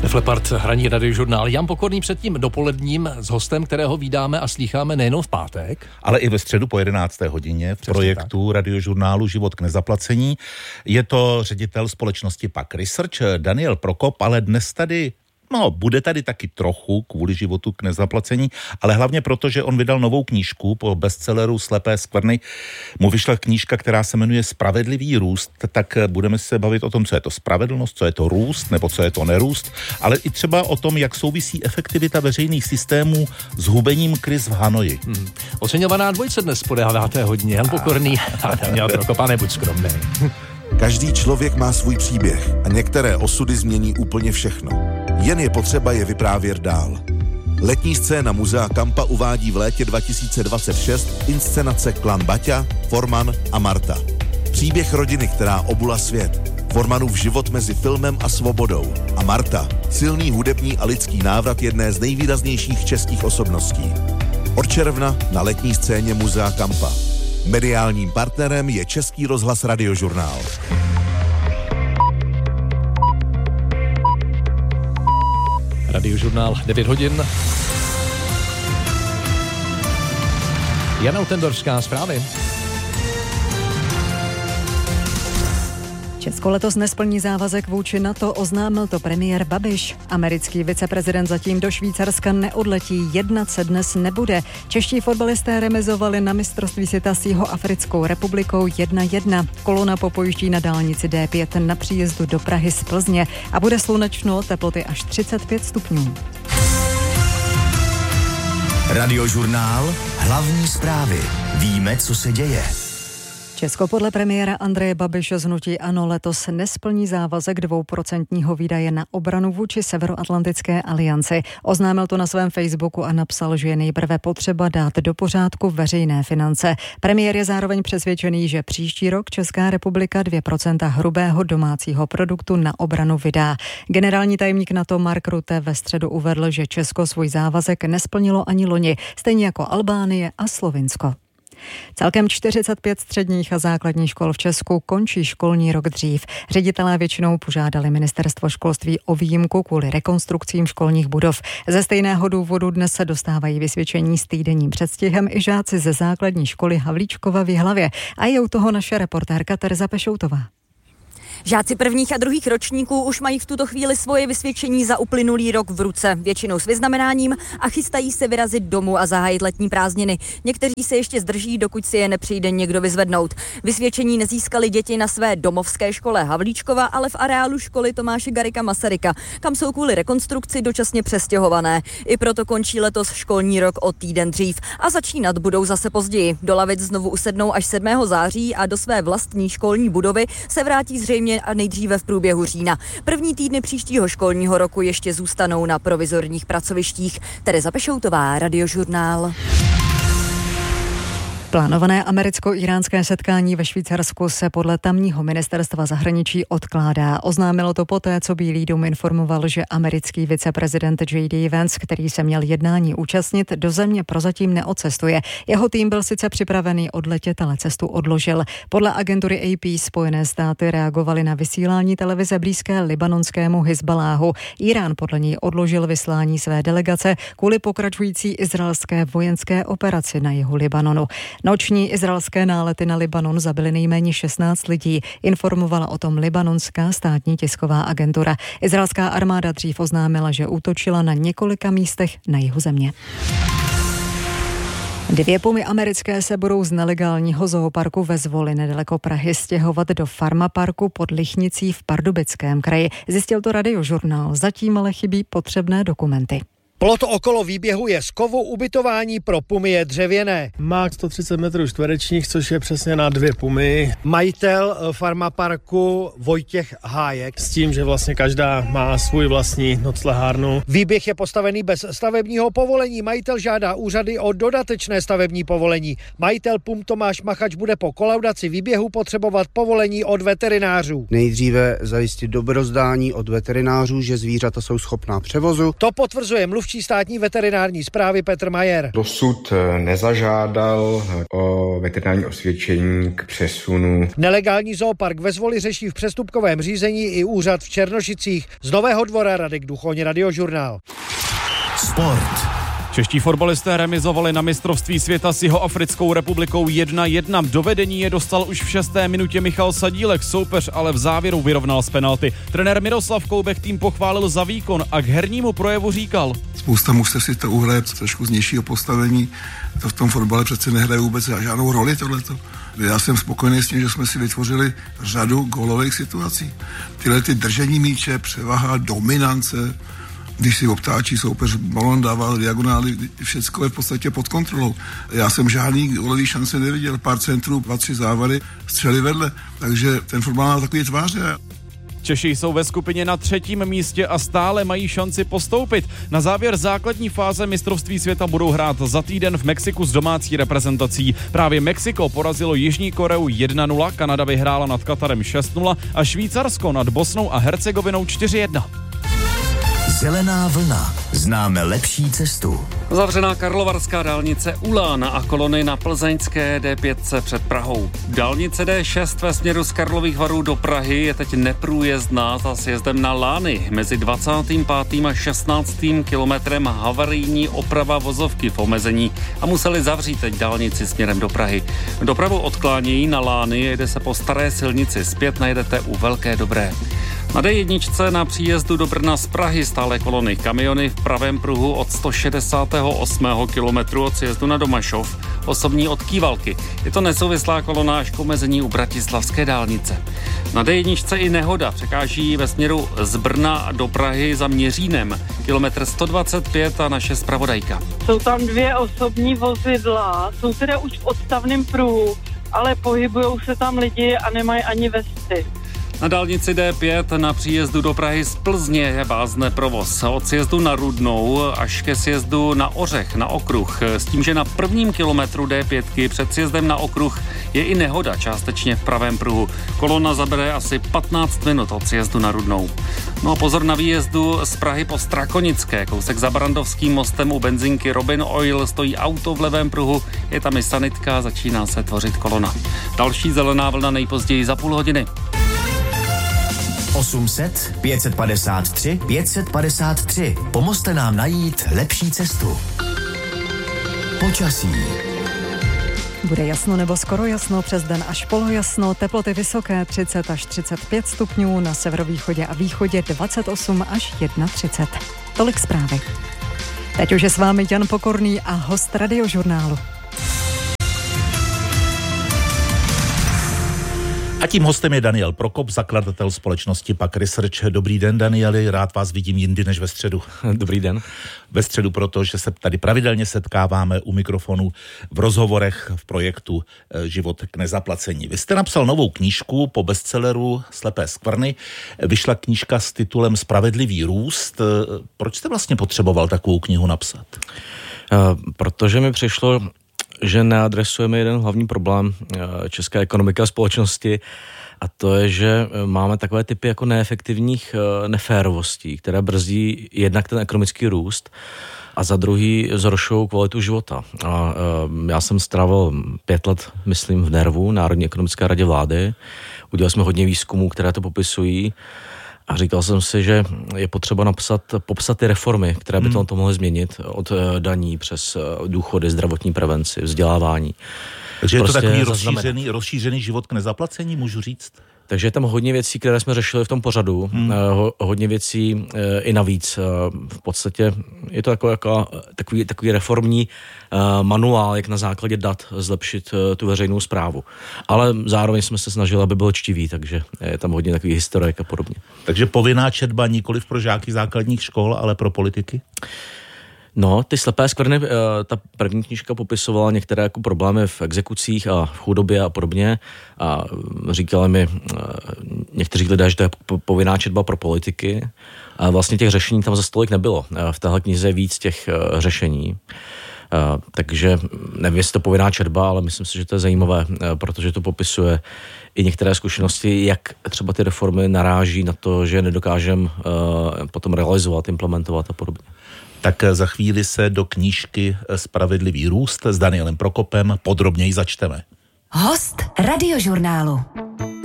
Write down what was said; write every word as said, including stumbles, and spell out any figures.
Def Leppard, hraní Radiožurnál. Jan Pokorný před tím dopoledním s hostem, kterého vídáme a slýcháme nejenom v pátek, ale i ve středu po jedenácté hodině v Přesně projektu tak. Radiožurnálu Život k nezaplacení. Je to ředitel společnosti Pak Research Daniel Prokop, ale dnes tady No, bude tady taky trochu kvůli životu k nezaplacení, ale hlavně proto, že on vydal novou knížku po bestselleru Slepé skvrny. Mu vyšla knížka, která se jmenuje Spravedlivý růst, tak budeme se bavit o tom, co je to spravedlnost, co je to růst, nebo co je to nerůst, ale i třeba o tom, jak souvisí efektivita veřejných systémů s hubením kriz v Hanoji. Hmm. Oceňovaná dvojice dnes podáváte hodně, Jan Pokorný a Daniel Prokop, a nebuď skromný. Každý člověk má svůj příběh a některé osudy změní úplně všechno. Jen je potřeba je vyprávět dál. Letní scéna Muzea Kampa uvádí v létě dva tisíce dvacet šest inscenace Klan Baťa, Forman a Marta. Příběh rodiny, která obula svět. Formanův život mezi filmem a svobodou. A Marta, silný hudební a lidský návrat jedné z nejvýraznějších českých osobností. Od června na letní scéně Muzea Kampa. Mediálním partnerem je Český rozhlas Radiožurnál. Radiožurnál, devět hodin. Jana Utendorská, zprávy. Česko letos nesplní závazek vůči NATO, oznámil to premiér Babiš. Americký viceprezident zatím do Švýcarska neodletí, jednat se dnes nebude. Čeští fotbalisté remizovali na mistrovství světa s Jihoafrickou republikou jedna jedna. Kolona popojíždí na dálnici D pět na příjezdu do Prahy z Plzně a bude slunečno, teploty až třicet pět stupňů. Radiožurnál, hlavní zprávy. Víme, co se děje. Česko podle premiéra Andreje Babiše z hnutí ANO letos nesplní závazek dvouprocentního výdaje na obranu vůči Severoatlantické alianci. Oznámil to na svém Facebooku a napsal, že je nejprve potřeba dát do pořádku veřejné finance. Premiér je zároveň přesvědčený, že příští rok Česká republika dvě procenta hrubého domácího produktu na obranu vydá. Generální tajemník NATO Mark Rutte ve středu uvedl, že Česko svůj závazek nesplnilo ani loni, stejně jako Albánie a Slovinsko. Celkem čtyřicet pět středních a základních škol v Česku končí školní rok dřív. Ředitelé většinou požádali ministerstvo školství o výjimku kvůli rekonstrukcím školních budov. Ze stejného důvodu dnes se dostávají vysvědčení s týdenním předstihem i žáci ze základní školy Havlíčkova v Jihlavě. A je u toho naše reportérka Tereza Pešoutová. Žáci prvních a druhých ročníků už mají v tuto chvíli svoje vysvědčení za uplynulý rok v ruce, většinou s vyznamenáním, a chystají se vyrazit domů a zahájit letní prázdniny. Někteří se ještě zdrží, dokud si je nepřijde někdo vyzvednout. Vysvědčení nezískali děti na své domovské škole Havlíčkova, ale v areálu školy Tomáše Garrigua Masaryka, kam jsou kvůli rekonstrukci dočasně přestěhované. I proto končí letos školní rok o týden dřív a začínat budou zase později. Do lavic znovu usednou až sedmého září a do své vlastní školní budovy se vrátí zřejmě a nejdříve v průběhu října. První týdny příštího školního roku ještě zůstanou na provizorních pracovištích. Tereza Pešoutová, Radiožurnál. Plánované americko-iránské setkání ve Švýcarsku se podle tamního ministerstva zahraničí odkládá. Oznámilo to poté, co Bílý dům informoval, že americký viceprezident J D Vance, který se měl jednání účastnit, do země prozatím neodcestuje. Jeho tým byl sice připravený odletět, ale cestu odložil. Podle agentury A P Spojené státy reagovaly na vysílání televize blízké libanonskému Hizbaláhu. Irán podle něj odložil vyslání své delegace kvůli pokračující izraelské vojenské operaci na jihu Libanonu. Noční izraelské nálety na Libanon zabily nejméně šestnáct lidí, informovala o tom libanonská státní tisková agentura. Izraelská armáda dřív oznámila, že útočila na několika místech na jihu země. Dvě pumy americké se budou z nelegálního zooparku ve Zvoli nedaleko Prahy stěhovat do farmaparku pod Lichnicí v Pardubickém kraji. Zjistil to Radiožurnál, zatím ale chybí potřebné dokumenty. Plot okolo výběhu je z kovu, ubytování pro pumy je dřevěné. Má sto třicet metrů čtverečních, což je přesně na dvě pumy. Majitel farmaparku Vojtěch Hájek s tím, že vlastně každá má svůj vlastní noclehárnu. Výběh je postavený bez stavebního povolení. Majitel žádá úřady o dodatečné stavební povolení. Majitel pum Tomáš Machač bude po kolaudaci výběhu potřebovat povolení od veterinářů. Nejdříve zajistit dobrozdání od veterinářů, že zvířata jsou schopná převozu. To potvrzuje mluvčí mluvčí státní veterinární správy Petr Majer. Dosud nezažádal o veterinární osvědčení k přesunu. Nelegální zoopark ve Zvoli řeší v přestupkovém řízení i úřad v Černošicích. Z Nového Dvora Radek Duchoň, Radiožurnál. Sport. Čeští fotbalisté remizovali na mistrovství světa s Jihoafrickou republikou jedna jedna. Do vedení je dostal už v šesté minutě Michal Sadílek, soupeř ale v závěru vyrovnal z penalty. Trenér Miroslav Koubek tým pochválil za výkon a k hernímu projevu říkal: Spousta mužstev si to uhraje trošku z nižšího postavení, to v tom fotbale přece nehraje vůbec žádnou roli tohleto. Já jsem spokojený s tím, že jsme si vytvořili řadu gólových situací. Tyhle ty držení míče, převaha, dominance, když si obtáčí soupeř, balon dával diagonály, všecko je v podstatě pod kontrolou. Já jsem žádný gólový šance neviděl, pár centrů, dva, tři závady, střely vedle, takže ten fotbal má takový tváře. Češi jsou ve skupině na třetím místě a stále mají šanci postoupit. Na závěr základní fáze mistrovství světa budou hrát za týden v Mexiku s domácí reprezentací. Právě Mexiko porazilo Jižní Koreu jedna nula, Kanada vyhrála nad Katarem šest nula a Švýcarsko nad Bosnou a Hercegovinou čtyři jedna. Zelená vlna. Známe lepší cestu. Zavřená karlovarská dálnice Ulána a kolony na plzeňské D pět před Prahou. Dálnice D šest ve směru z Karlových Varů do Prahy je teď neprůjezdná za sjezdem na Lány. Mezi dvacátým pátým a šestnáctým kilometrem havarijní oprava vozovky v omezení a museli zavřít teď dálnici směrem do Prahy. Dopravu odklánějí na Lány, jede se po staré silnici, zpět najdete u Velké Dobré. Na D jedna na příjezdu do Brna z Prahy stále kolony kamiony v pravém pruhu od sto šedesátého osmého kilometru od sjezdu na Domašov, osobní od Kývalky. Je to nesouvislá kolona až k omezení u Bratislavské dálnice. Na D jedna i nehoda překáží ve směru z Brna do Prahy za Měřínem, kilometr sto dvacet pět a naše zpravodajka. Jsou tam dvě osobní vozidla, jsou teda už v odstavném pruhu, ale pohybujou se tam lidi a nemají ani vesty. Na dálnici D pět na příjezdu do Prahy z Plzně je vázne provoz. Od sjezdu na Rudnou až ke sjezdu na Ořech na okruh. S tím, že na prvním kilometru D pět před sjezdem na okruh je i nehoda částečně v pravém pruhu. Kolona zabere asi patnáct minut od sjezdu na Rudnou. No a pozor na výjezdu z Prahy po Strakonické. Kousek za Barandovským mostem u benzinky Robin Oil stojí auto v levém pruhu. Je tam i sanitka, začíná se tvořit kolona. Další zelená vlna nejpozději za půl hodiny. osm set, pět set padesát tři, pět set padesát tři. Pomozte nám najít lepší cestu. Počasí. Bude jasno nebo skoro jasno, přes den až polojasno, teploty vysoké třicet až třicet pět stupňů, na severovýchodě a východě dvacet osm až třicet jedna. Tolik zprávy. Teď už je s vámi Jan Pokorný a host Radiožurnálu. A tím hostem je Daniel Prokop, zakladatel společnosti Pak Research. Dobrý den, Danieli, rád vás vidím jindy než ve středu. Dobrý den. Ve středu, protože se tady pravidelně setkáváme u mikrofonu v rozhovorech v projektu Život k nezaplacení. Vy jste napsal novou knížku po bestselleru Slepé skvrny. Vyšla knížka s titulem Spravedlivý růst. Proč jste vlastně potřeboval takovou knihu napsat? Uh, protože mi přišlo, že neadresujeme jeden hlavní problém české ekonomiky a společnosti, a to je, že máme takové typy jako neefektivních neférovostí, které brzdí jednak ten ekonomický růst a za druhý zhoršují kvalitu života. A já jsem strávil pět let, myslím, v NERVu, Národní ekonomické radě vlády. Udělali jsme hodně výzkumů, které to popisují. A říkal jsem si, že je potřeba napsat, popsat ty reformy, které by to, to mohly změnit, od daní přes důchody, zdravotní prevenci, vzdělávání. Takže prostě je to takový rozšířený, rozšířený život k nezaplacení, můžu říct? Takže je tam hodně věcí, které jsme řešili v tom pořadu, hmm. Ho, hodně věcí e, i navíc. E, v podstatě je to jako, jako, takový, takový reformní e, manuál, jak na základě dat zlepšit e, tu veřejnou správu. Ale zároveň jsme se snažili, aby byl čtivý, takže je tam hodně takových historiek a podobně. Takže povinná četba nikoliv pro žáky základních škol, ale pro politiky? No, ty slepé skvrny, ta první knížka popisovala některé jako problémy v exekucích a v chudobě a podobně a říkali mi někteří lidé, že to je povinná četba pro politiky a vlastně těch řešení tam za stolik nebylo. V téhle knize je víc těch řešení. Takže nevím, jestli to povinná četba, ale myslím si, že to je zajímavé, protože to popisuje i některé zkušenosti, jak třeba ty reformy naráží na to, že nedokážeme potom realizovat, implementovat a podobně. Tak za chvíli se do knížky Spravedlivý růst s Danielem Prokopem podrobněji začteme. Host Radiožurnálu.